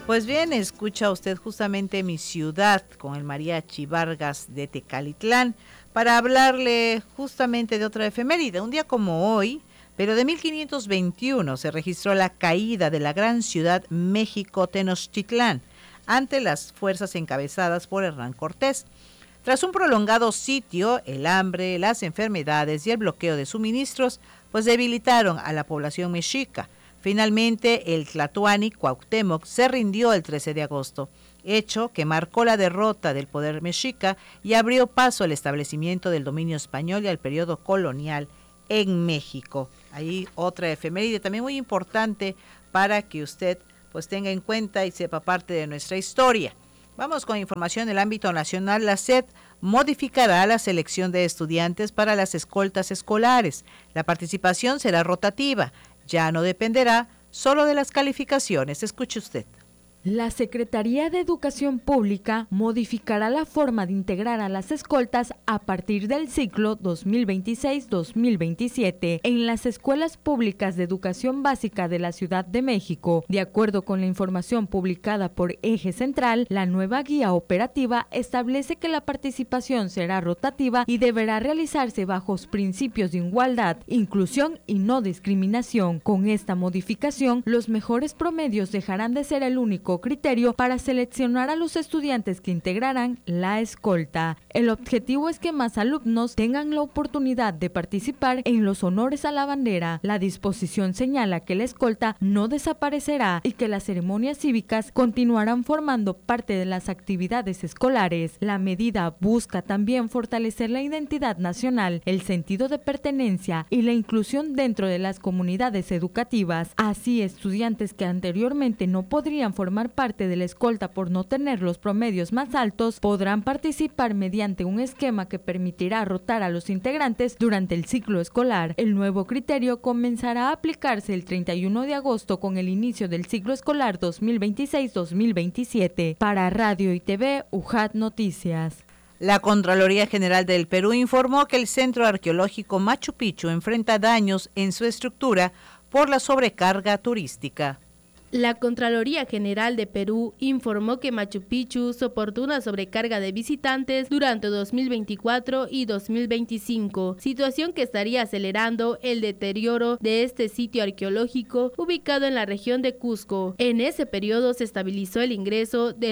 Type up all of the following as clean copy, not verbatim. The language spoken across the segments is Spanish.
Pues bien, escucha usted justamente Mi Ciudad con el Mariachi Vargas de Tecalitlán para hablarle justamente de otra efeméride. Un día como hoy, pero de 1521, se registró la caída de la gran ciudad México Tenochtitlán ante las fuerzas encabezadas por Hernán Cortés. Tras un prolongado sitio, el hambre, las enfermedades y el bloqueo de suministros, pues debilitaron a la población mexica. Finalmente, el Tlatoani Cuauhtémoc se rindió el 13 de agosto, hecho que marcó la derrota del poder mexica y abrió paso al establecimiento del dominio español y al periodo colonial en México. Ahí otra efeméride también muy importante para que usted pues tenga en cuenta y sepa parte de nuestra historia. Vamos con información del ámbito nacional. La SED modificará la selección de estudiantes para las escoltas escolares. La participación será rotativa. Ya no dependerá solo de las calificaciones. Escuche usted. La Secretaría de Educación Pública modificará la forma de integrar a las escoltas a partir del ciclo 2026-2027 en las escuelas públicas de educación básica de la Ciudad de México. De acuerdo con la información publicada por Eje Central, la nueva guía operativa establece que la participación será rotativa y deberá realizarse bajo principios de igualdad, inclusión y no discriminación. Con esta modificación, los mejores promedios dejarán de ser el único criterio para seleccionar a los estudiantes que integrarán la escolta. El objetivo es que más alumnos tengan la oportunidad de participar en los honores a la bandera. La disposición señala que la escolta no desaparecerá y que las ceremonias cívicas continuarán formando parte de las actividades escolares. La medida busca también fortalecer la identidad nacional, el sentido de pertenencia y la inclusión dentro de las comunidades educativas. Así, estudiantes que anteriormente no podrían formar parte de la escolta por no tener los promedios más altos podrán participar mediante un esquema que permitirá rotar a los integrantes durante el ciclo escolar. El nuevo criterio comenzará a aplicarse el 31 de agosto con el inicio del ciclo escolar 2026-2027. Para Radio y TV, UJAT Noticias. La Contraloría General del Perú informó que el Centro Arqueológico Machu Picchu enfrenta daños en su estructura por la sobrecarga turística. La Contraloría General de Perú informó que Machu Picchu soportó una sobrecarga de visitantes durante 2024 y 2025, situación que estaría acelerando el deterioro de este sitio arqueológico ubicado en la región de Cusco. En ese periodo se estabilizó el ingreso de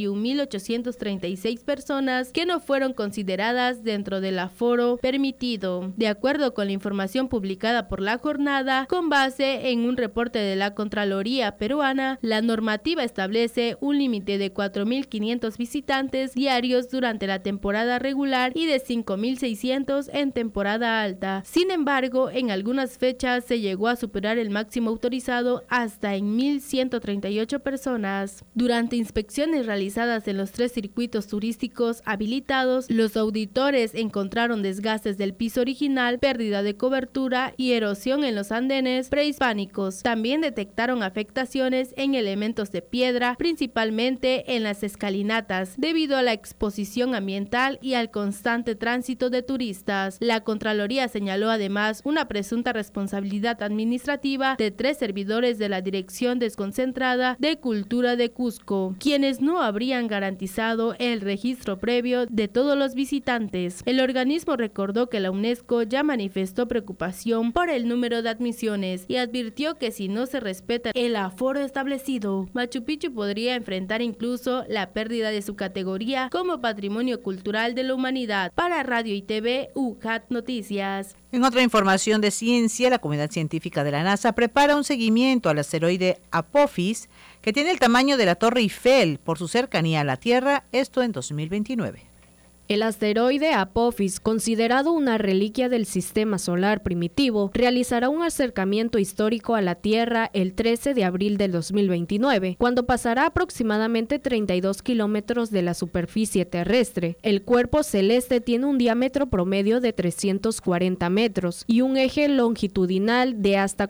91.836 personas que no fueron consideradas dentro del aforo permitido. De acuerdo con la información publicada por La Jornada, con base en un reporte de la Contraloría peruana, la normativa establece un límite de 4.500 visitantes diarios durante la temporada regular y de 5.600 en temporada alta. Sin embargo, en algunas fechas se llegó a superar el máximo autorizado hasta en 1.138 personas. Durante inspecciones realizadas en los 3 circuitos turísticos habilitados, los auditores encontraron desgastes del piso original, pérdida de cobertura y erosión en los andenes prehispánicos. También detectaron afectaciones en elementos de piedra, principalmente en las escalinatas, debido a la exposición ambiental y al constante tránsito de turistas. La Contraloría señaló además una presunta responsabilidad administrativa de 3 servidores de la Dirección Desconcentrada de Cultura de Cusco, quienes no habrían garantizado el registro previo de todos los visitantes. El organismo recordó que la UNESCO ya manifestó preocupación por el número de admisiones y advirtió que si no se respeta el aforo establecido, Machu Picchu podría enfrentar incluso la pérdida de su categoría como Patrimonio Cultural de la Humanidad. Para Radio y TV, UJAT Noticias. En otra información de ciencia, la comunidad científica de la NASA prepara un seguimiento al asteroide Apophis, que tiene el tamaño de la Torre Eiffel por su cercanía a la Tierra, esto en 2029. El asteroide Apophis, considerado una reliquia del sistema solar primitivo, realizará un acercamiento histórico a la Tierra el 13 de abril del 2029, cuando pasará aproximadamente 32 kilómetros de la superficie terrestre. El cuerpo celeste tiene un diámetro promedio de 340 metros y un eje longitudinal de hasta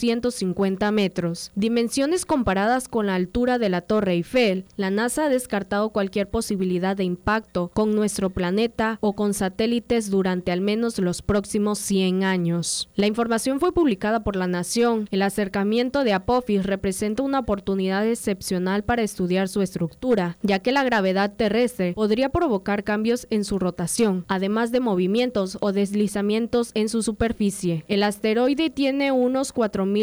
450 metros. Dimensiones comparadas con la altura de la Torre Eiffel. La NASA ha descartado cualquier posibilidad de impacto con nuestro planeta o con satélites durante al menos los próximos 100 años. La información fue publicada por La Nación. El acercamiento de Apophis representa una oportunidad excepcional para estudiar su estructura, ya que la gravedad terrestre podría provocar cambios en su rotación, además de movimientos o deslizamientos en su superficie. El asteroide tiene unos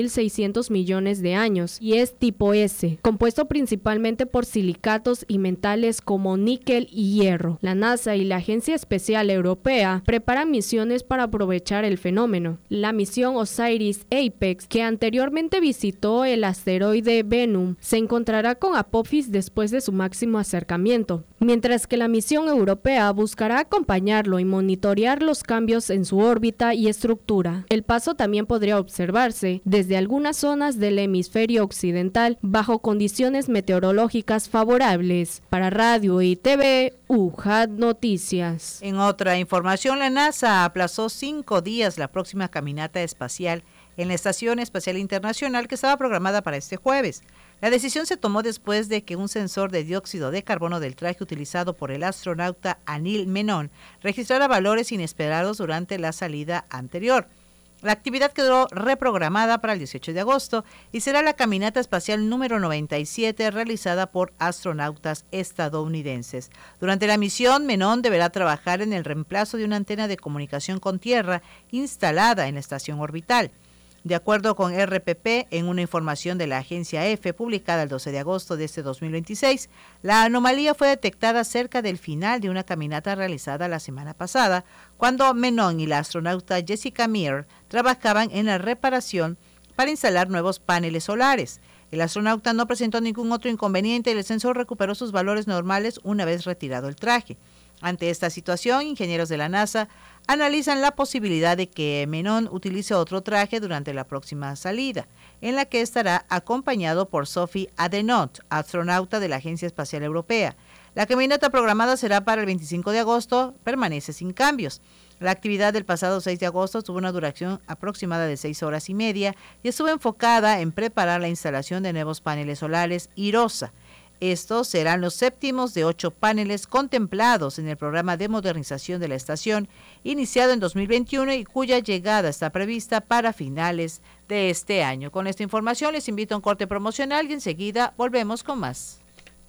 4.600 millones de años y es tipo S, compuesto principalmente por silicatos y metales como níquel y hierro. La NASA y la Agencia Espacial Europea preparan misiones para aprovechar el fenómeno. La misión OSIRIS-APEX, que anteriormente visitó el asteroide Bennu, se encontrará con Apophis después de su máximo acercamiento, mientras que la misión europea buscará acompañarlo y monitorear los cambios en su órbita y estructura. El paso también podría observarse desde algunas zonas del hemisferio occidental bajo condiciones meteorológicas favorables. Para Radio y TV, UJAT Noticias. En otra información, la NASA aplazó 5 días la próxima caminata espacial en la Estación Espacial Internacional que estaba programada para este jueves. La decisión se tomó después de que un sensor de dióxido de carbono del traje utilizado por el astronauta Anil Menon registrara valores inesperados durante la salida anterior. La actividad quedó reprogramada para el 18 de agosto y será la caminata espacial número 97 realizada por astronautas estadounidenses. Durante la misión, Menon deberá trabajar en el reemplazo de una antena de comunicación con Tierra instalada en la estación orbital. De acuerdo con RPP, en una información de la agencia EFE publicada el 12 de agosto de este 2026, la anomalía fue detectada cerca del final de una caminata realizada la semana pasada, cuando Menon y la astronauta Jessica Meir trabajaban en la reparación para instalar nuevos paneles solares. El astronauta no presentó ningún otro inconveniente y el sensor recuperó sus valores normales una vez retirado el traje. Ante esta situación, ingenieros de la NASA analizan la posibilidad de que Menon utilice otro traje durante la próxima salida, en la que estará acompañado por Sophie Adenot, astronauta de la Agencia Espacial Europea. La caminata programada será para el 25 de agosto, permanece sin cambios. La actividad del pasado 6 de agosto tuvo una duración aproximada de 6 horas y media y estuvo enfocada en preparar la instalación de nuevos paneles solares IROSA. Estos serán los séptimos de 8 paneles contemplados en el programa de modernización de la estación, iniciado en 2021 y cuya llegada está prevista para finales de este año. Con esta información les invito a un corte promocional y enseguida volvemos con más.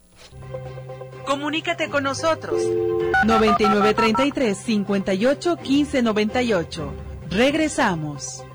Comunícate con nosotros. 9933-581598. Regresamos.